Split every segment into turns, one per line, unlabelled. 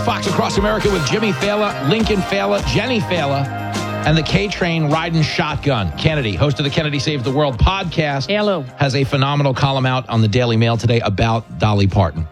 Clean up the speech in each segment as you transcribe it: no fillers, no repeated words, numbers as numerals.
It's Fox Across America with Jimmy Fallon, Lincoln Fallon, Jenny Fallon, and the K-Train riding shotgun. Kennedy, host of the Kennedy Save the World podcast,
Hello.
has a phenomenal column out on the Daily Mail today about Dolly Parton.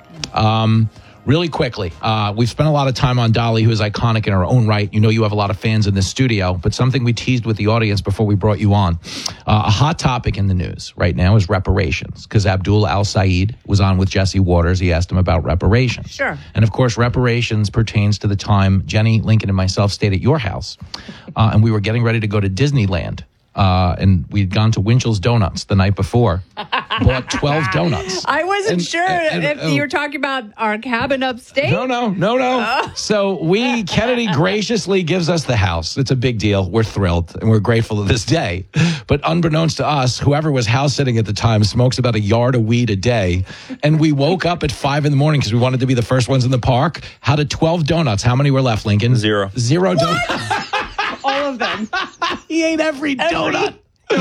Really quickly, we've spent a lot of time on Dolly, who is iconic in her own right. You know you have a lot of fans in this studio, but something we teased with the audience before we brought you on. A hot topic in the news right now is reparations, because Abdul Al-Sayed was on with Jesse Waters. He asked him about reparations.
Sure.
And, of course, reparations pertains to the time Jenny, Lincoln, and myself stayed at your house, and we were getting ready to go to Disneyland. And we'd gone to Winchell's Donuts the night before, bought 12 donuts.
I wasn't sure if you were talking about our cabin upstate.
No. So Kennedy graciously gives us the house. It's a big deal. We're thrilled, and we're grateful to this day. But unbeknownst to us, whoever was house sitting at the time smokes about a yard of weed a day. And we woke up at 5 in the morning because we wanted to be the first ones in the park. Had 12 donuts. How many were left, Lincoln?
Zero
donuts.
All of them.
He ate every donut.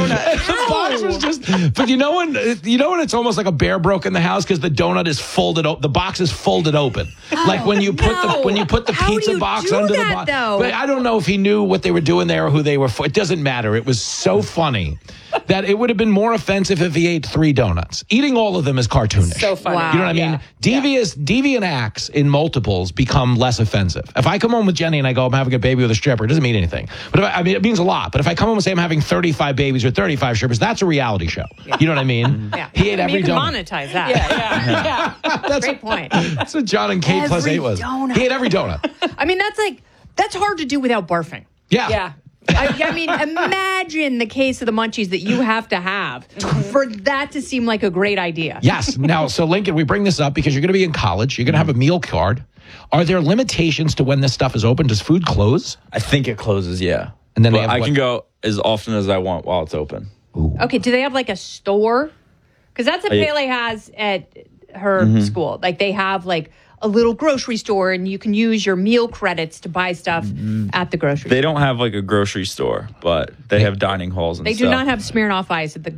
The box was just, but you know when it's almost like a bear broke in the house because the donut is folded open. The box is folded open, like when you put the pizza box under the box. But I don't know if he knew what they were doing there or who they were for. It doesn't matter. It was so funny that it would have been more offensive if he ate 3 donuts. Eating all of them is cartoonish.
So funny.
Wow. You know what I mean? Deviant acts in multiples become less offensive. If I come home with Jenny and I go, I'm having a baby with a stripper, it doesn't mean anything. But it means a lot. But if I come home and say I'm having 35 babies or 35 strippers, that's a reality show. Yeah. You know what I mean?
Yeah.
He ate every donut.
You can monetize that. Yeah. That's a great point.
That's what John and Kate plus 8 was.
Donut.
He ate every donut.
I mean, that's hard to do without barfing.
Yeah.
I mean, imagine the case of the munchies that you have to have for that to seem like a great idea.
Yes. Now, so Lincoln, we bring this up because you're going to be in college. You're going to have a meal card. Are there limitations to when this stuff is open? Does food close?
I think it closes, yeah.
And then
I can go as often as I want while it's open.
Ooh.
Okay, do they have like a store? Because that's what Pele has at her school. Like they have like a little grocery store, and you can use your meal credits to buy stuff at the grocery store.
They don't have like a grocery store, but they have dining halls and
stuff. They do not have Smirnoff Ice at the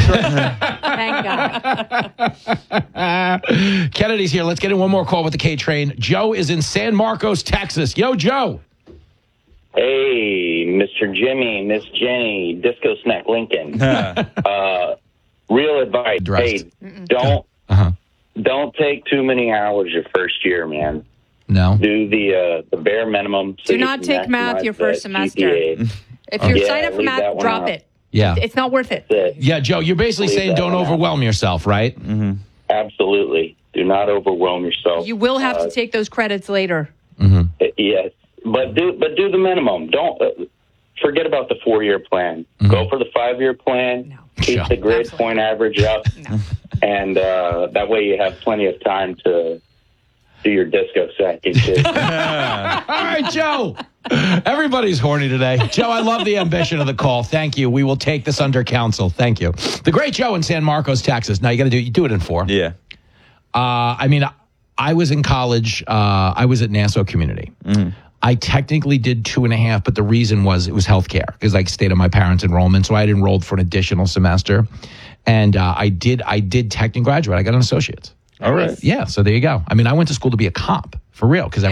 Thank
God. Kennedy's here. Let's get in one more call with the K-Train. Joe is in San Marcos, Texas. Yo, Joe.
Hey, Mr. Jimmy, Miss Jenny, Disco Snack Lincoln. Real advice.
Dressed.
Hey, don't take too many hours your first year, man.
No.
Do the bare minimum.
Do not take math your first semester. If you sign up for math, drop it.
Yeah.
It's not worth it.
Yeah, Joe, you're basically saying don't overwhelm yourself, right?
Mm-hmm.
Absolutely. Do not overwhelm yourself.
You will have to take those credits later.
Mm-hmm.
Yes. But do the minimum. Don't forget about the 4-year plan.
Mm-hmm.
Go for the 5-year plan.
No.
Keep the grade point average up.
No.
And that way you have plenty of time to do your disco set.
All right, Joe. Everybody's horny today. Joe, I love the ambition of the call. Thank you. We will take this under counsel. Thank you. The great Joe in San Marcos, Texas. Now you do it in 4.
Yeah.
I mean, I was in college. I was at Nassau Community. Mm-hmm. I technically did 2.5, but the reason was it was healthcare because I stayed on my parents' enrollment, so I had enrolled for an additional semester, and I did technically graduate. I got an associate's.
All right.
Yeah, so there you go. I mean, I went to school to be a cop for real because